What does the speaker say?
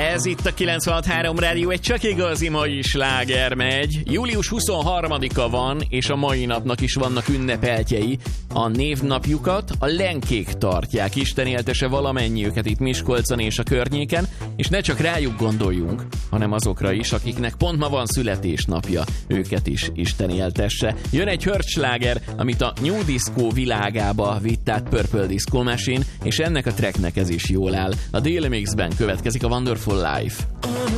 Ez itt a 96.3 Rádió, egy csak igazi mai sláger megy. Július 23-a van, és a mai napnak is vannak ünnepeltjei. A névnapjukat a lenkék tartják. Isten éltese valamennyiüket itt Miskolcon és a környéken, és ne csak rájuk gondoljunk, hanem azokra is, akiknek pont ma van születésnapja. Őket is Isten éltesse. Jön egy hörcsláger, amit a New Disco világába vitt át Purple Disco Machine, és ennek a tracknek ez is jól áll. A Daily Mixben következik a Wonderful Life.